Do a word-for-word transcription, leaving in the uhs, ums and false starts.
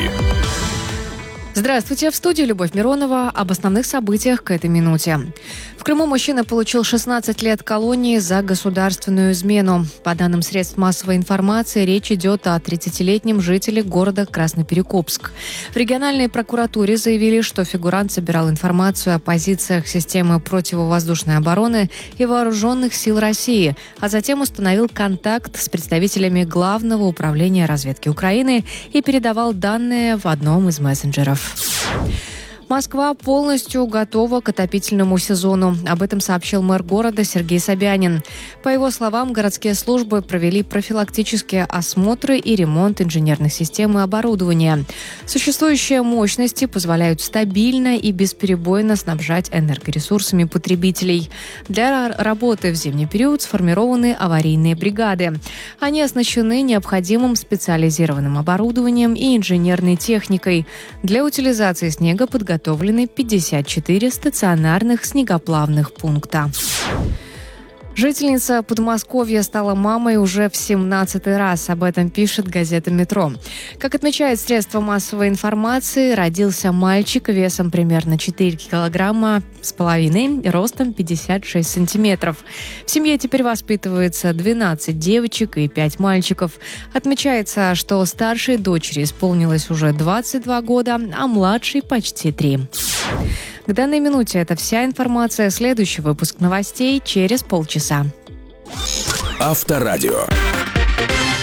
Здравствуйте, в студии Любовь Миронова. Об основных событиях к этой минуте. В Крыму мужчина получил шестнадцать лет колонии за государственную измену. По данным средств массовой информации, речь идет о тридцатилетнем жителе города Красноперекопск. В региональной прокуратуре заявили, что фигурант собирал информацию о позициях системы противовоздушной обороны и вооруженных сил России, а затем установил контакт с представителями Главного управления разведки Украины и передавал данные в одном из мессенджеров. Москва полностью готова к отопительному сезону. Об этом сообщил мэр города Сергей Собянин. По его словам, городские службы провели профилактические осмотры и ремонт инженерных систем и оборудования. Существующие мощности позволяют стабильно и бесперебойно снабжать энергоресурсами потребителей. Для работы в зимний период сформированы аварийные бригады. Они оснащены необходимым специализированным оборудованием и инженерной техникой. Для утилизации снега подготовлены Подготовлены пятьдесят четыре стационарных снегоплавных пункта. Жительница Подмосковья стала мамой уже в семнадцатый раз. Об этом пишет газета «Метро». Как отмечает средства массовой информации, родился мальчик весом примерно четыре килограмма с половиной, ростом пятьдесят шесть сантиметров. В семье теперь воспитывается двенадцать девочек и пять мальчиков. Отмечается, что старшей дочери исполнилось уже двадцать два года, а младшей почти три. К данной минуте это вся информация. Следующий выпуск новостей через полчаса. Авторадио.